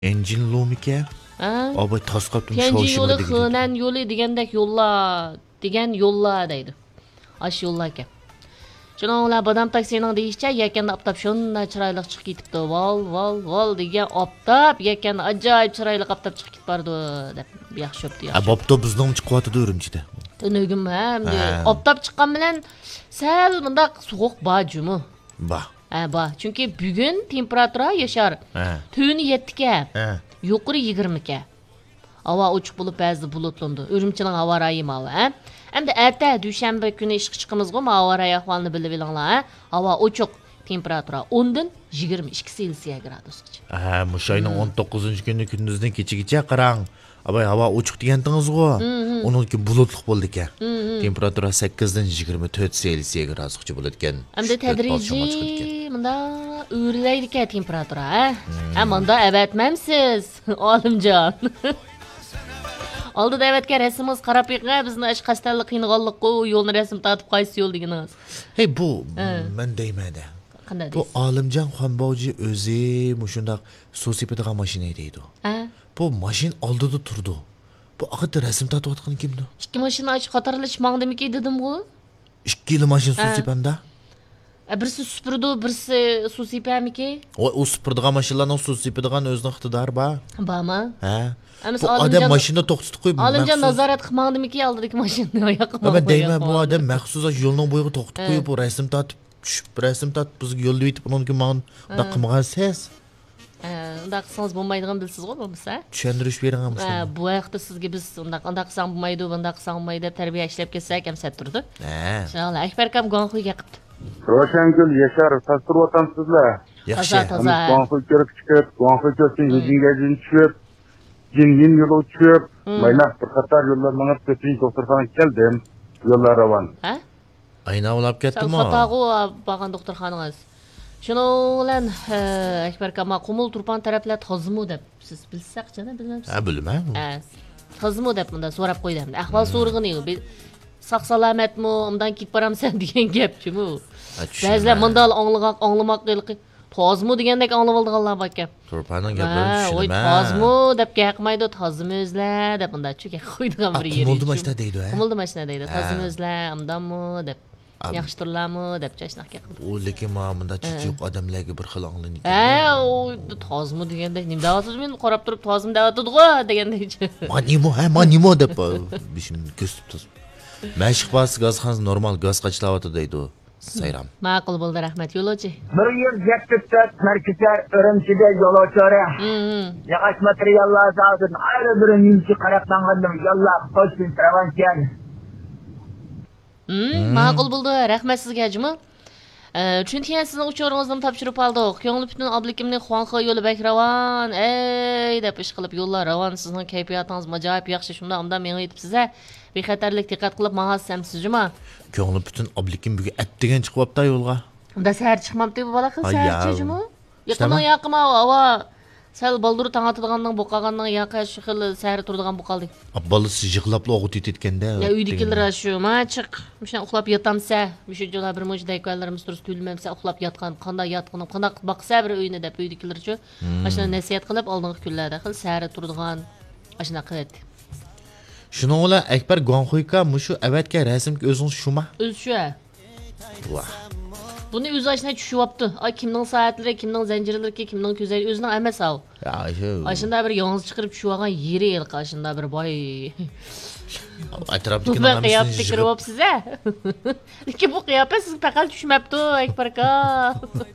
Engin Lumike. Ha? Abi tasqatım Tianjin shoshib yo'li, dedi. Henan yo'li degandek yo'llar, degan yo'llar deydi. Ash yo'llar ekan. Shuninglar badam taksining deyishicha, yakanda optab shunday chiroyli chiqib ketibdi. Vol degan optab yakanda ajoyib chiroyli optab chiqib ketibdi deb yaxshi o'pdi. Bobda bizning chiqyapti Urumchida. Tunugim ham optab chiqqan bilan sal bundaq sovuq bajumi. Ba. Ba. Chunki bugun temperatura yashar. Tuni 7 ga. Yuqori 20 ga. Havo ochiq bo'lib ba'zi bulutlandi. Urumchining havo rayi ma'lum, ha? Endi erta dushanba kuni ishga chiqamiz-ku, havo rayi ahvolini bilib olinglar, ha? Havo ochiq, temperatura 10 dan 22 Selsiya gradusgacha. Mushayning 19-kuni kunduzdan kechigacha qarang. Abay havo ochiq degandingiz-ku. Uningki bulutliq bo'ldi ekan. Temperatura 8 dan 24 Selsiya gradusgacha bo'ladi ekan. Endi tadrijiy bunda o'rlaydi ekan temperatura, ha? Manda avatmamsiz, olimjon. Oldida avatga rasmimiz qarab yiqqa, bizni ish qasdanlik qiynalganlik-ku, yo'lni rasm tatib qaysi yo'l deganingiz. Hey bu men deyman-da. Qanday Bu Olimjon Xonboji o'zi mushundaq suv sepadigan mashina deydi. Bu mashina oldida turdi. Bu aqida rasm tatayotgan kimdi? Ikki mashina ochib qatorlash mangdimiki dedim-ku. 2 yil mashina suv sepanda. Birisi supurdi, birisi suv sepamiki? O supurdigan mashinalarning suv sepadigan o'zining iqtidori bor. Bormi? Ha. Bu odam mashina to'xtatib qo'yib, Olimjon nazorat qilmandimiki oldidagi mashinani oyoqqa. Men deyman, bu odam maxsus yo'lning bo'yiga to'xtatib qo'yib, bu rasm tatib, tushib rasm tatib bizga yo'lda yetib unga unda qilmagansiz. Unda qilsangiz bo'lmaydigan bilsiz-ku, bo'lmasa? Tushuntirish bering ham. Bu vaqtda sizga biz unda qilsam bo'lmaydi, bunda qilsam bo'lmaydi deb tarbiya ishlab kelsak ham sat turdi. Inshaalloh Akbar akam Gonxuyga qildi. Roshankul Yashar tasviryotamsizlar. Yaxshi. Gonxuy ko'rib chiqib, Gonxuy ko'rsin yuzinga tushib, Jingin yo'li tushib, maynaq bir qator yo'llar mangab ko'pchilik doktorxonaga keldim. Yo'llar ravon. Ha? Ayna olib ketdimi? Xatogu bo'lgan doktorxonangiz. Shuning bilan Akbar akam Qumul Turpan taraflar tozimi deb siz bilsaqchana bilmaysiz. Ha, bilmayman. Tozimi deb bunda so'rab qo'ydim. Ahvol so'rig'ini sog' salomatmi, undan ketib boramsan degan gapchimi? Ba'zilar bunda anglamoq qilqi. Tozmi degandek anglab oldiganlar bor ekan. Turpaning gaplarini tushunaman. Tozmi deb gapmaydi, tozmi o'zlar deb bunda chuka qo'ydigan bir yeri. Qumuldi mashina deydi, ha? Qumuldi mashina deydi. Tozmi o'zlar, undanmi deb. Yaxshi turlarmi deb chashnaqa qildi. U lekin ma'munda chuchuq odamlarga bir xil anglanadi. U tozmi degandek nima deyapsiz? Men qarab turib tozmi deyapti-ku degandek. Manimo deb bishim ko'rsatib. Mashq bas gazxon normal gaz qachlayapti deydi. Sayram. Ma'qul bo'ldi, rahmat yo'lovchi. Bir yil Yakutda markazlar Urumchida yo'lovchilari. Yağış materiallar sağdın. Ayrı bir nimsi qaraqlangandim. Yallah qo'shsin travansiyan. Ma'qul bo'ldi, rahmat sizga ajmi. Chunki sizning uchoringizni topshirib oldik. Ko'ngli butun oblikimning Xuanxo yo'li bak ravon. Deb ish qilib yo'llar ravon. Sizning kayfiyatingiz ajoyib yaxshi. Shunda undan men aytibsiz-a. Bexatarlik diqqat qilib mahassamsizmi? Ko'ngli butun oblikim bugun atdigan chiqyapti yo'lga. Unda sahar chiqmabdi bu bola qil saharchimi? Yaqinma havo sal baldur tang atadiganning bo'qaganning yaqin shu xil sahar turadigan bu qoldi. Bolasi yig'lab o'g'it etganda. Ya uydagilar shu, ma chiq. Mishan uxlab yotamsa, mishu jo'la bir mo'j dayqalarimiz turib tulmamsa, uxlab yotgan, qanday yotqini, qanday baqsa bir uyni deb uydagilar shu. Mashina nasihat qilib oldingi kunlarda xil sahar turadigan ashuna qiladi. Shuni ola Akbar Gonxuyga mushu avatga rasmga o'zingiz shuma? O'z shu. Buni o'z ashuna tushyapti. Ay kimning soatlari, kimning zanjirlari, kimning ko'zlari o'zining emas av. Ashunda bir yolg'iz chiqarib tushyap olgan yeri ashunda bir boy. Atrofdagi qiyofatga kiryapsiz-a? Lekin bu qiyofat siz taqal tushmabdi, Akbar aka.